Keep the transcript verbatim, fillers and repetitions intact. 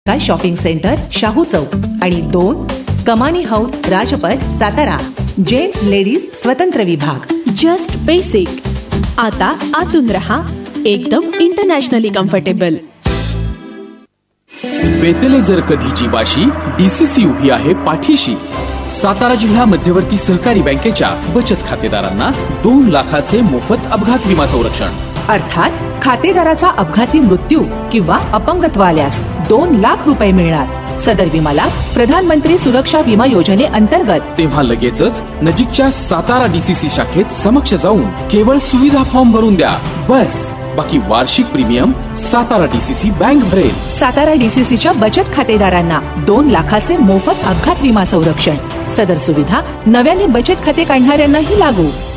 Shopping centre Shahu चौक आणि दोन कमानी हौद राजपथ सातारा. जेंट्स लेडीज स्वतंत्र विभाग. Just basic. आता आतून रहा एकदम इंटरनॅशनली कम्फर्टेबल. बेतले जर कधी जीवाशी, डीसीसी उभी आहे पाठीशी. सातारा जिल्हा मध्यवर्ती सहकारी बँकेच्या बचत खातेदारांना दोन लाखाचे मोफत अपघात विमा संरक्षण. अर्थात खातेदाराचा अपघाती मृत्यू किंवा अपंगत्व आल्यास दोन लाख रुपये मिळणार. सदर विमाला प्रधानमंत्री सुरक्षा विमा योजने अंतर्गत तेव्हा लगेचच नजीकच्या सातारा डीसीसी शाखेत समक्ष जाऊन केवळ सुविधा फॉर्म भरून द्या. बस, बाकी वार्षिक प्रीमियम सातारा डीसीसी बँक भरेल. सातारा डीसीसीच्या बचत खातेदारांना दोन लाखाचे मोफत अपघात विमा संरक्षण. सदर सुविधा नव्याने बचत खाते काढणाऱ्यांनाही लागू.